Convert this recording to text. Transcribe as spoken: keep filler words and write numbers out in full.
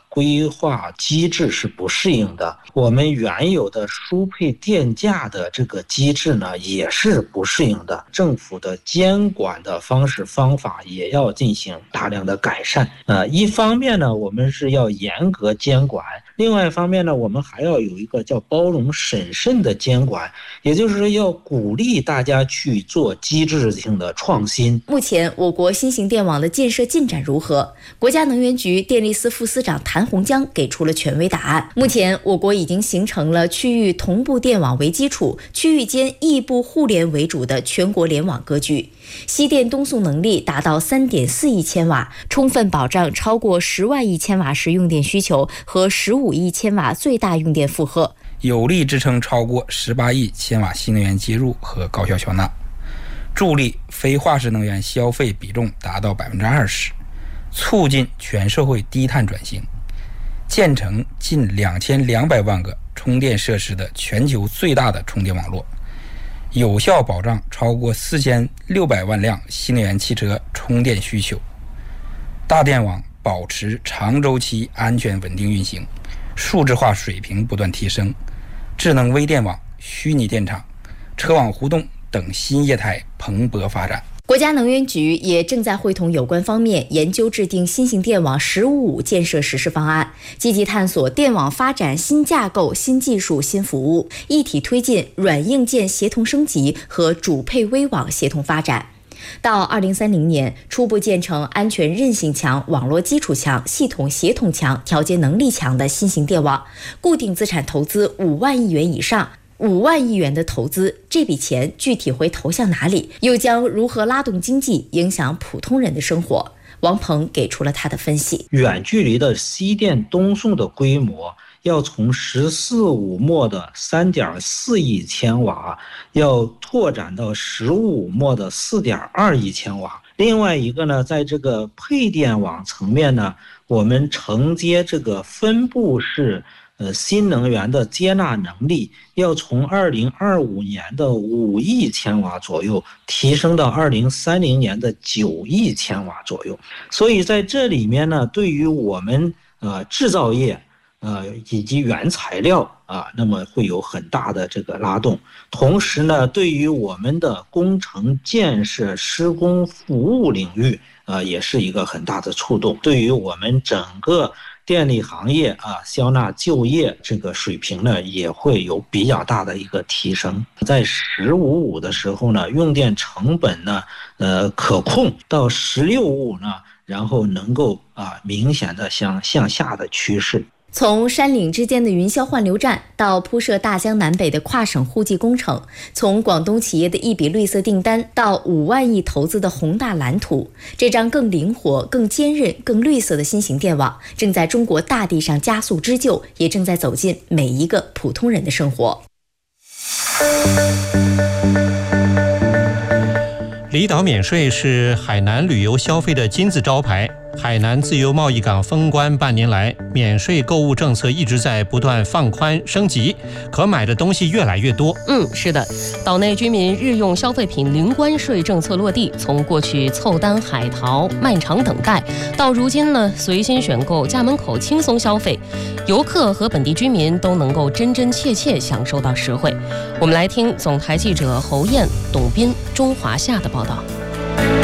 规划机制是不适应的，我们原有的输配电价的这个机制呢也是不适应的，政府的监管的方式方法也要进行大量的改善。呃，一方面呢，我们是要严格监管，另外一方面呢，我们还要有一个叫包容审慎的监管，也就是要鼓励大家去做机制性的创新。 目前我国新型电网的建设进展如何？国家能源局电力司副司长谭洪江给出了权威答案。目前我国已经形成了区域同步电网为基础、区域间异步互联为主的全国联网格局，西电东送能力达到 三点四亿千瓦，充分保障超过十万亿千瓦时用电需求和十五亿千瓦最大用电负荷， 有力支撑超过十八亿千瓦新能源接入和高效消纳，助力非化石能源消费比重达到 百分之二十， 促进全社会低碳转型，建成近两千两百万个充电设施的全球最大的充电网络，有效保障超过四千六百万辆新能源汽车充电需求。大电网保持长周期安全稳定运行，数字化水平不断提升，智能微电网、虚拟电厂、车网互动等新业态蓬勃发展。 国家能源局也正在会同有关方面研究制定新型电网十五五建设实施方案，积极探索电网发展新架构、新技术、新服务，一体推进软硬件协同升级和主配微网协同发展。到二零三零年，初步建成安全韧性强、网络基础强、系统协同强、调节能力强的新型电网，固定资产投资五万亿元以上。五万亿元的投资，这笔钱具体会投向哪里？又将如何拉动经济，影响普通人的生活？王鹏给出了他的分析。 远距离的西电东送的规模要从十四五末的 三点四亿千瓦要拓展到十五末的 四点二亿千瓦。另外一个呢，在这个配电网层面呢，我们承接这个分布式呃，新能源的接纳能力要从二零二五年的五亿千瓦左右提升到二零三零年的九亿千瓦左右。所以在这里面呢，对于我们呃制造业呃以及原材料啊，那么会有很大的这个拉动。同时呢，对于我们的工程建设、施工服务领域呃也是一个很大的触动。对于我们整个电力行业啊，消纳就业这个水平呢，也会有比较大的一个提升。在十五五的时候呢，用电成本呢，呃，可控到十六五呢，然后能够啊明显的向向下的趋势。 从山岭之间的云霄换流站到铺设大江南北的跨省互济工程，从广东企业的一笔绿色订单到五万亿投资的宏大蓝图，这张更灵活、更坚韧、更绿色的新型电网正在中国大地上加速织就，也正在走进每一个普通人的生活。 离岛免税是海南旅游消费的金字招牌。海南自由贸易港封关半年来，免税购物政策一直在不断放宽升级，可买的东西越来越多。 嗯，是的，岛内居民日用消费品零关税政策落地，从过去凑单海淘、漫长等待，到如今呢随心选购、家门口轻松消费，游客和本地居民都能够真真切切享受到实惠。我们来听总台记者侯燕、董斌、钟华夏的报道。